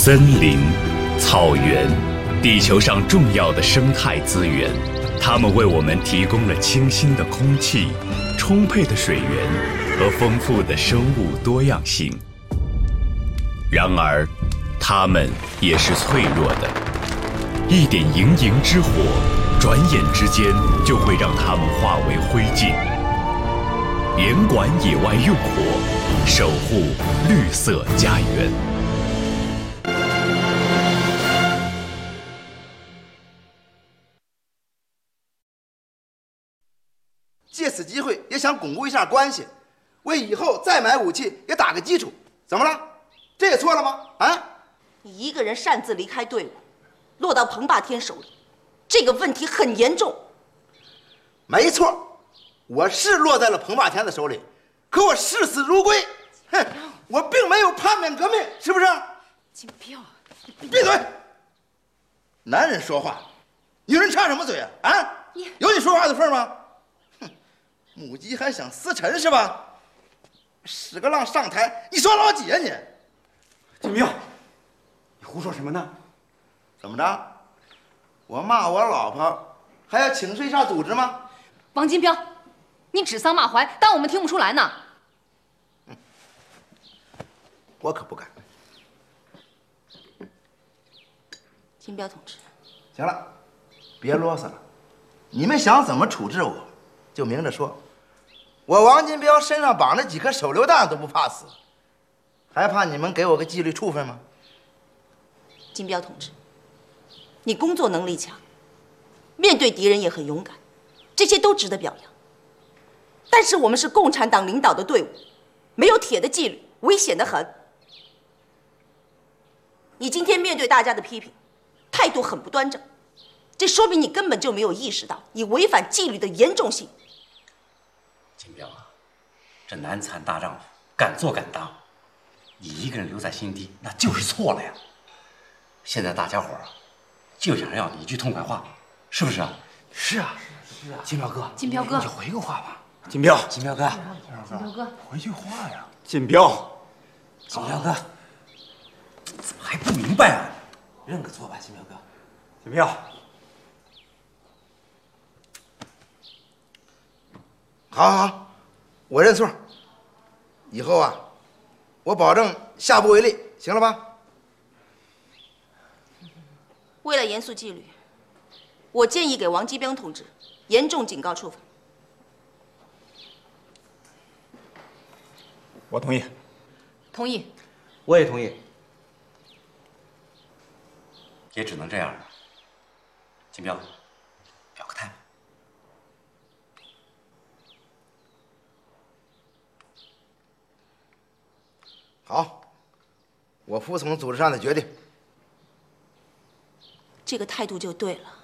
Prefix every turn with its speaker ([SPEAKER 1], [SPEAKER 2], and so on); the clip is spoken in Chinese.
[SPEAKER 1] 森林、草原，地球上重要的生态资源，它们为我们提供了清新的空气、充沛的水源和丰富的生物多样性。然而，它们也是脆弱的，一点营营之火，转眼之间就会让它们化为灰烬。严管野外用火，守护绿色家园。
[SPEAKER 2] 借此机会也想巩固一下关系，为以后再买武器也打个基础。怎么了？这也错了吗？啊！
[SPEAKER 3] 你一个人擅自离开队伍，落到彭霸天手里，这个问题很严重。
[SPEAKER 2] 没错，我是落在了彭霸天的手里，可我视死如归。哼，我并没有叛变革命，是不是？
[SPEAKER 4] 金彪，
[SPEAKER 2] 你闭嘴！男人说话，女人插什么嘴啊？啊！有你说话的份吗？哼，母鸡还想撕尘是吧？屎个浪上台，你说老几啊你？
[SPEAKER 5] 金彪，你胡说什么呢？
[SPEAKER 2] 怎么着？我骂我老婆，还要请示一下组织吗？
[SPEAKER 4] 王金彪，你指桑骂槐，当我们听不出来呢？
[SPEAKER 2] 我可不敢。
[SPEAKER 3] 金彪同志，
[SPEAKER 2] 行了，别啰嗦了。你们想怎么处置我，就明着说。我王金彪身上绑着几颗手榴弹都不怕死，还怕你们给我个纪律处分吗？
[SPEAKER 3] 金彪同志，你工作能力强，面对敌人也很勇敢，这些都值得表扬。但是我们是共产党领导的队伍，没有铁的纪律，危险得很。你今天面对大家的批评，态度很不端正，这说明你根本就没有意识到你违反纪律的严重性。
[SPEAKER 5] 金彪啊，这男残大丈夫，敢做敢当，你一个人留在新地，那就是错了呀。现在大家伙儿就想要你一句痛快话，是不是啊？
[SPEAKER 6] 是啊，金彪哥，
[SPEAKER 4] 金彪哥，
[SPEAKER 6] 你回个话吧。
[SPEAKER 5] 金彪，
[SPEAKER 6] 金彪哥，
[SPEAKER 4] 金彪哥，
[SPEAKER 6] 回句话呀。
[SPEAKER 5] 金彪，金彪哥，怎么还不明白啊？
[SPEAKER 6] 认个错吧，金彪哥。
[SPEAKER 5] 金彪，
[SPEAKER 2] 好，我认错。以后啊，我保证下不为例，行了吧？
[SPEAKER 3] 为了严肃纪律，我建议给王基兵同志严重警告处分。
[SPEAKER 5] 我同意。
[SPEAKER 4] 同意。
[SPEAKER 6] 我也同意。
[SPEAKER 5] 也只能这样了。金彪，表个态吧。
[SPEAKER 2] 好，我服从组织上的决定。
[SPEAKER 3] 这个态度就对了。